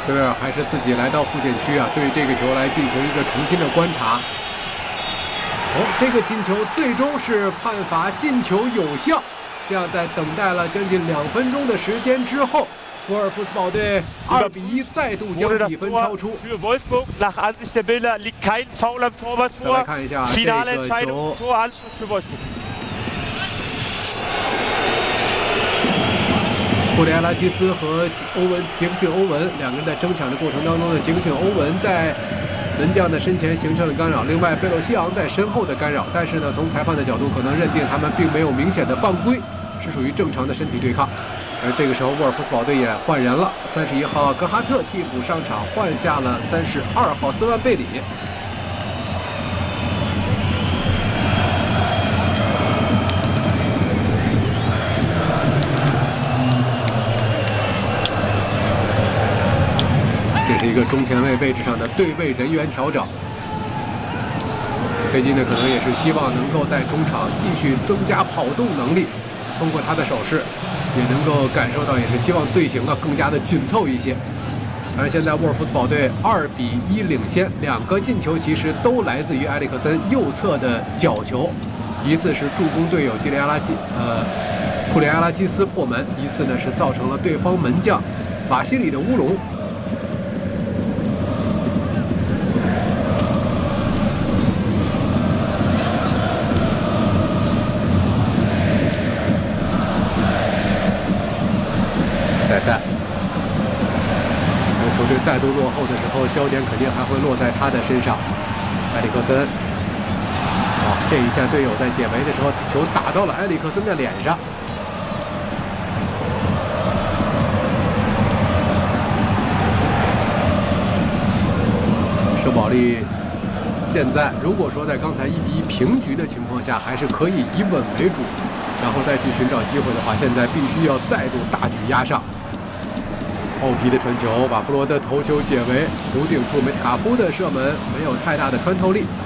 塞维尔还是自己来到附件区啊，对这个球来进行一个重新的观察。这个进球最终是判罚进球有效。这样在等待了将近2分钟的时间之后，沃尔夫斯堡队2比1再度将比分超出。 für Wolfsburg nach Ansicht der Bilder liegt kein Foul am Torwart vor. 再来看一下这个球。 Toranschluss für Wolfsburg. 库里埃拉基斯和杰克逊·欧文两个人在争抢的过程当中呢，杰克逊·欧文在门将的身前形成了干扰，另外贝洛西昂在身后的干扰，但是呢，从裁判的角度可能认定他们并没有明显的犯规，是属于正常的身体对抗。而这个时候，沃尔夫斯堡队也换人了，31号格哈特替补上场，换下了32号斯万贝里。 这是一个中前卫位置上的对位人员调整。崔金呢，可能也是希望能够在中场继续增加跑动能力，通过他的手势，也能够感受到，也是希望队形啊更加的紧凑一些。而现在沃尔夫斯堡队2比1领先，2个进球其实都来自于埃里克森右侧的角球，一次是助攻队友库里埃拉基斯破门，一次呢是造成了对方门将瓦西里的乌龙。 塞塞，当球队再度落后的时候，焦点肯定还会落在他的身上。埃里克森，这一下队友在解围的时候，球打到了埃里克森的脸上。圣保利现在如果说在刚才1比1平局的情况下，还是可以以稳为主，然后再去寻找机会的话，现在必须要再度大举压上。 奥皮的传球，瓦夫罗的头球解围，弧顶处梅卡夫的射门没有太大的穿透力。